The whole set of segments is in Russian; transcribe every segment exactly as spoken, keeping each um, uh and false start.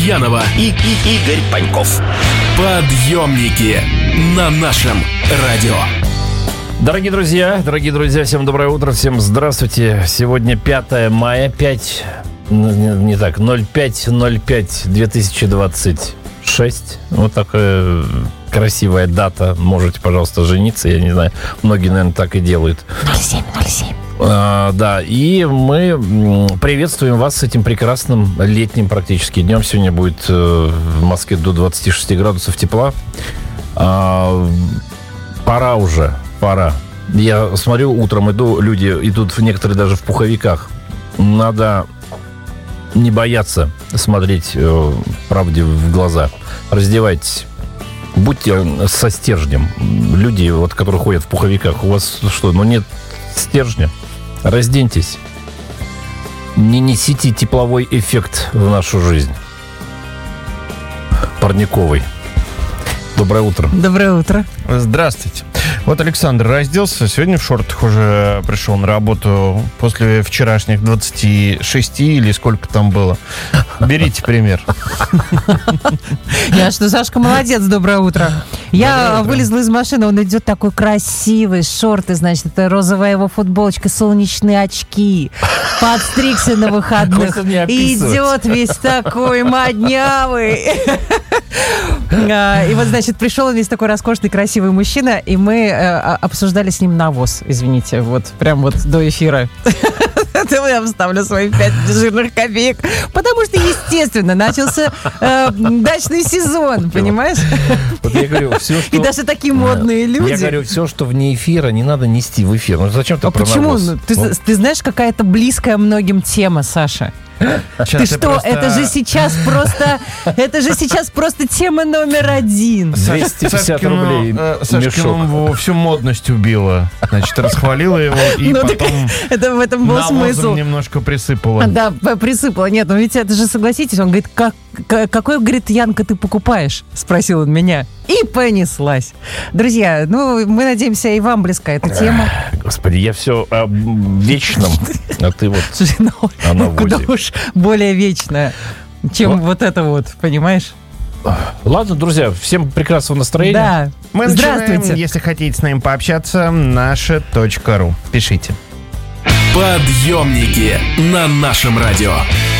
Янова и, и Игорь Паньков. Подъемники на нашем радио. Дорогие друзья, дорогие друзья, всем доброе утро, всем здравствуйте. Сегодня пятое мая, пять, не, не так, ноль пять ноль пять две тысячи двадцать шесть. Вот такая красивая дата. Можете, пожалуйста, жениться. Я не знаю, многие, наверное, так и делают. ноль семь ноль семь. А, да, и мы приветствуем вас с этим прекрасным летним практически днем. Сегодня будет в Москве до двадцати шести градусов тепла. А, пора уже, пора. Я смотрю, утром иду, люди идут, некоторые даже в пуховиках. Надо не бояться смотреть э, правде в глаза. Раздевайтесь. Будьте со стержнем. Люди, вот, которые ходят в пуховиках, у вас что, ну нет стержня? Разденьтесь. Не несите тепловой эффект в нашу жизнь. Парниковый. Доброе утро. Доброе утро. Здравствуйте. Вот Александр разделся, сегодня в шортах уже пришел на работу после вчерашних двадцати шести или сколько там было. Берите пример. Я что, Сашка молодец, доброе утро. Я вылезла из машины, он идет такой красивый, шорты, значит, это розовая его футболочка, солнечные очки, подстригся на выходных, идет весь такой моднявый. И вот, значит, пришел он весь такой роскошный, красивый мужчина, и мы обсуждали с ним навоз, извините, вот прям вот до эфира. Я вставлю свои пять жирных копеек, потому что, естественно, начался э, дачный сезон, понимаешь? Вот я говорю, все, что... И даже такие модные люди. Я говорю, все, что вне эфира, не надо нести в эфир. Ну зачем ты а про почему? навоз? Ну, ты, Вот. ты знаешь, какая-то близкая многим тема, Саша. Сейчас ты что, просто... это же сейчас просто, это же сейчас просто тема номер один. двести пятьдесят рублей Сашкину всю модность убила. Значит, расхвалила его и Ну, так потом это в этом был навозом смысл. немножко присыпала. Да, п- присыпала. Нет, ну ведь это же, согласитесь, он говорит, как, к- какой, говорит, Янка, ты покупаешь? Спросил он меня. И понеслась. Друзья, ну, мы надеемся, и вам близка эта тема. Господи, я все о вечном, а ты вот Слушай, ну, о навозе. куда уж более вечная, чем Ну. вот это вот, понимаешь? Ладно, друзья, всем прекрасного настроения. Да. Мы начинаем, Здравствуйте. если хотите с нами пообщаться, наша точка ру. Пишите. Подъемники на нашем радио.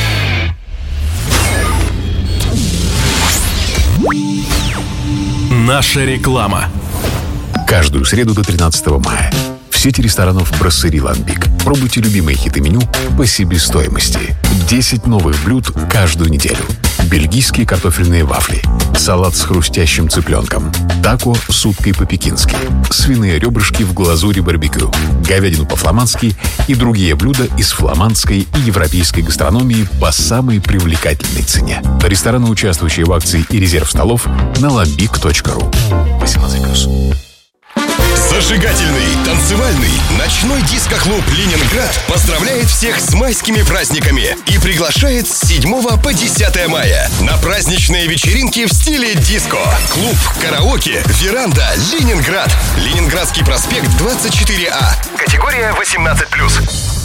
Наша реклама. Каждую среду до тринадцатого мая в сети ресторанов «Брасserie Ламбик» пробуйте любимые хиты меню по себестоимости. десять новых блюд каждую неделю. Бельгийские картофельные вафли, салат с хрустящим цыпленком, тако с уткой по-пекински, свиные ребрышки в глазури барбекю, говядину по-фламандски и другие блюда из фламандской и европейской гастрономии по самой привлекательной цене. Рестораны, участвующие в акции и резерв столов на ламбик точка ру. восемнадцать плюс. Зажигательный, танцевальный, ночной диско-клуб «Ленинград» поздравляет всех с майскими праздниками и приглашает с седьмого по десятое мая на праздничные вечеринки в стиле диско. Клуб, караоке, веранда, Ленинград. Ленинградский проспект двадцать четыре А. Категория восемнадцать плюс.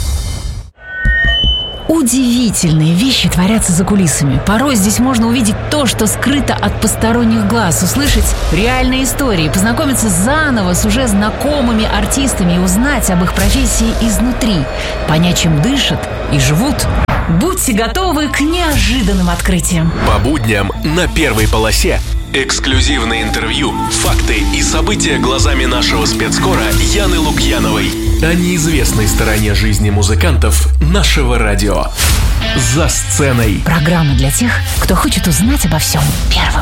Удивительные вещи творятся за кулисами. Порой здесь можно увидеть то, что скрыто от посторонних глаз, услышать реальные истории, познакомиться заново с уже знакомыми артистами и узнать об их профессии изнутри, понять, чем дышат и живут. Будьте готовы к неожиданным открытиям. По будням на первой полосе эксклюзивное интервью, факты и события глазами нашего спецкора Яны Лукьяновой о неизвестной стороне жизни музыкантов нашего радио. За сценой. Программа для тех, кто хочет узнать обо всем первым.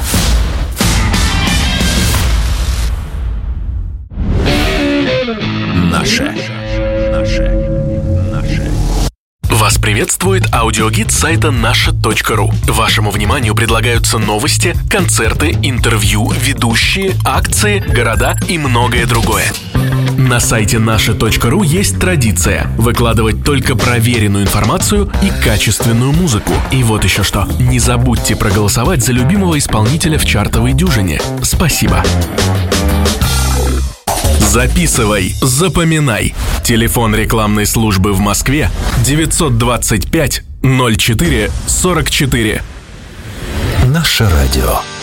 Наше. Наше. Наше. Вас приветствует аудиогид сайта наша точка ру. Вашему вниманию предлагаются новости, концерты, интервью, ведущие, акции, города и многое другое. На сайте наша точка ру есть традиция выкладывать только проверенную информацию и качественную музыку. И вот еще что. Не забудьте проголосовать за любимого исполнителя в чартовой дюжине. Спасибо. Записывай, запоминай. Телефон рекламной службы в Москве девятьсот двадцать пять ноль четыре сорок четыре. Наше радио.